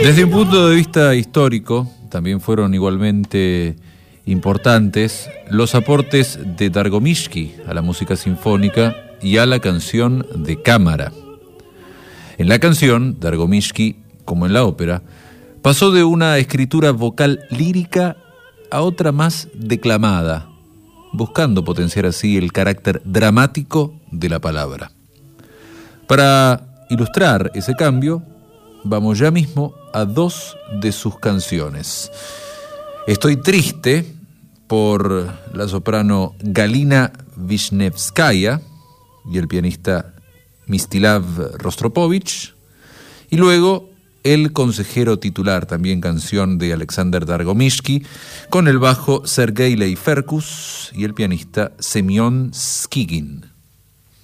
Desde un punto de vista histórico, también fueron igualmente importantes los aportes de Dargovishky a la música sinfónica y a la canción de cámara. En la canción, Dargovishky, como en la ópera, pasó de una escritura vocal lírica a otra más declamada, buscando potenciar así el carácter dramático de la palabra. Para ilustrar ese cambio, vamos ya mismo a dos de sus canciones. Estoy triste, por la soprano Galina Vishnevskaya y el pianista Mistislav Rostropovich, y luego El consejero titular, también canción de Alexander Dargovishky, con el bajo Sergei Leiferkus y el pianista Semyon Skigin.